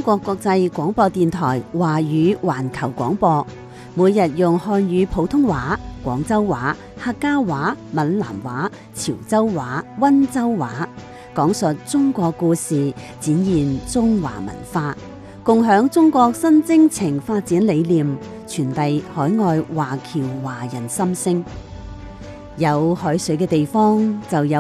中國國際廣播電台華語環球廣播，每日用漢語普通話、廣州話、客家話、閩南話、潮州話、溫州話，講述中國故事，展現中華文化，共享中國新征程發展理念，傳遞海外華僑華人心聲。有海水嘅地方就有